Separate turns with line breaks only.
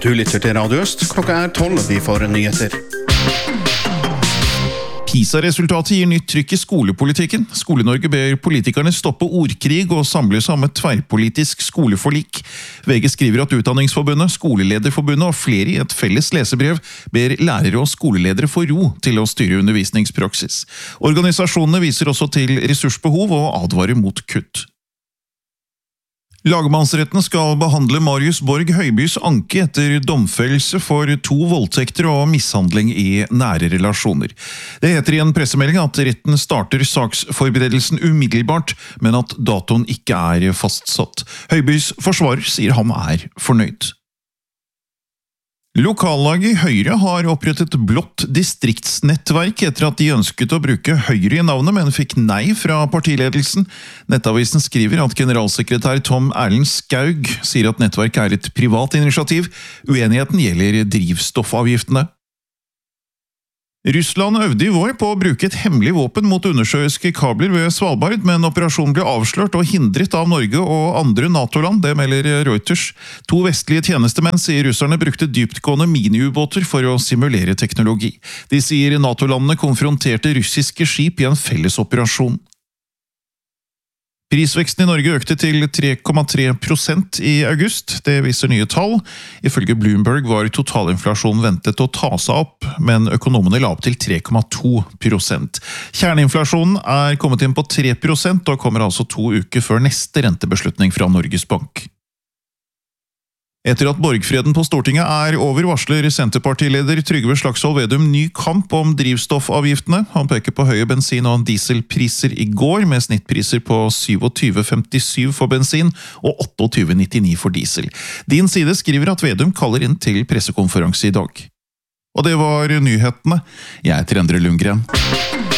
Du lytter til Radio Øst. Klokka 12, og vi får nyheter.
PISA-resultatet gir nytt trykk i skolepolitikken. Skole-Norge ber politikerne stoppe ordkrig og samle seg om et tverrpolitisk skoleforlik. VG skriver at Utdanningsforbundet, Skolelederforbundet og flere i et felles lesebrev ber lærere og skoleledere få ro til å styre undervisningspraksis. Organisasjonene viser også til ressursbehov og advarer mot kutt. Lagmannsretten skal behandle Marius Borg Høibys anke etter domfellelse for 2 voldtekter og mishandling i nære relasjoner. Det heter i en pressemelding at retten starter saksforberedelsen umiddelbart, men at datoen ikke er fastsatt. Høibys forsvarer sier han er fornøyd. Lokallaget i Høyre har opprettet blått distriktsnettverk etter at de ønsket å bruke Høyre i navnet, men fikk nei fra partiledelsen. Nettavisen skriver at generalsekretær Tom Erlend Skaug sier at nettverket er et privat initiativ. Uenigheten gjelder drivstoffavgiftene. Russland øvde i vår på å bruke et hemmelig våpen mot undersjøiske kabler ved Svalbard, men operasjonen ble avslørt og hindret av Norge og andre NATO-land, det melder Reuters. 2 vestlige tjenestemenn sier russerne brukte dyptgående miniubåter for å simulere teknologi. De sier NATO-landene konfronterte russiske skip i en felles operasjon. Prisveksten i Norge økte til 3,3% i august, det viser nye tall. Ifølge Bloomberg var totalinflasjonen ventet å ta seg opp, men økonomene la opp til 3,2%. Kjerneinflasjonen er kommet inn på 3% og kommer altså 2 uker før neste rentebeslutning fra Norges Bank. Etter at borgfreden på Stortinget er over, varsler Senterpartileder Trygve Slagsvold Vedum ny kamp om drivstoffavgiftene. Han peker på høye bensin- og dieselpriser i går, med snittpriser på 27,57 for bensin og 28,99 for diesel. Din Side skriver at Vedum kaller inn til pressekonferanse i dag. Og det var nyhetene. Jeg heter Endre Lundgren.